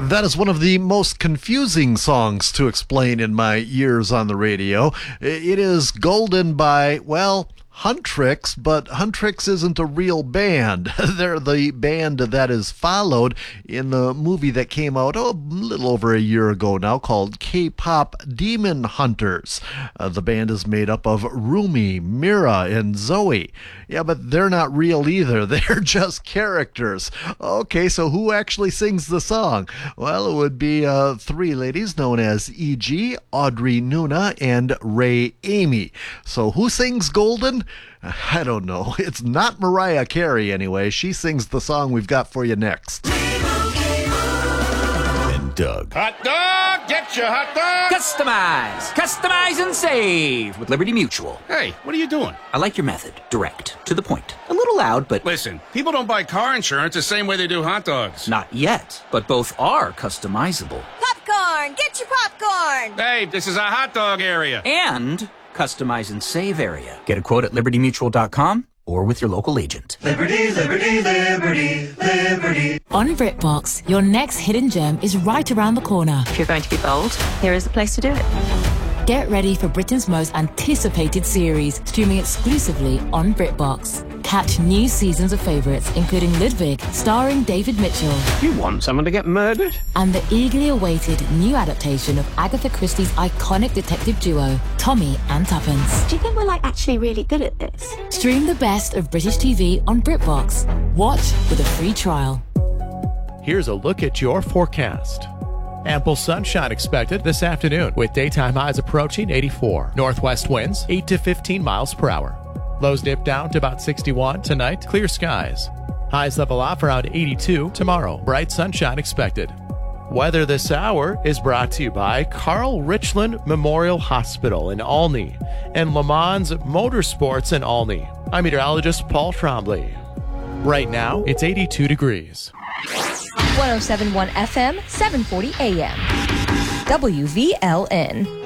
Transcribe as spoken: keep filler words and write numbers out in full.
That is one of the most confusing songs to explain in my years on the radio. It is Golden by, well, Huntrix, but Huntrix isn't a real band. They're the band that is followed in the movie that came out oh, a little over a year ago now called K-Pop Demon Hunters. Uh, the band is made up of Rumi, Mira, and Zoe. Yeah, but they're not real either. They're just characters. Okay, so who actually sings the song? Well, it would be uh, three ladies known as E G, Audrey Nuna, and Ray Amy. So who sings Golden? I don't know. It's not Mariah Carey anyway. She sings the song we've got for you next. And Doug. Hot dog! Get your hot dog! Customize! Customize and save with Liberty Mutual. Hey, what are you doing? I like your method. Direct. To the point. A little loud, but... Listen, people don't buy car insurance the same way they do hot dogs. Not yet, but both are customizable. Popcorn! Get your popcorn! Hey, this is a hot dog area. And... customize and save area. Get a quote at liberty mutual dot com or with your local agent. Liberty, liberty, liberty, liberty. On BritBox, your next hidden gem is right around the corner. If you're going to be bold, here is the place to do it. Get ready for Britain's most anticipated series, streaming exclusively on BritBox. Catch new seasons of favourites, including Ludwig, starring David Mitchell. You want someone to get murdered? And the eagerly awaited new adaptation of Agatha Christie's iconic detective duo, Tommy and Tuppence. Do you think we're like actually really good at this? Stream the best of British T V on BritBox. Watch with a free trial. Here's a look at your forecast. Ample sunshine expected this afternoon with daytime highs approaching eighty-four. Northwest winds eight to fifteen miles per hour. Lows dip down to about sixty-one tonight. Clear skies. Highs level off around eighty-two tomorrow. Bright sunshine expected. Weather this hour is brought to you by Carl Richland Memorial Hospital in Olney and Le Mans Motorsports in Olney. I'm meteorologist Paul Trombley. Right now, it's eighty-two degrees. one oh seven point one F M, seven forty A M. W V L N.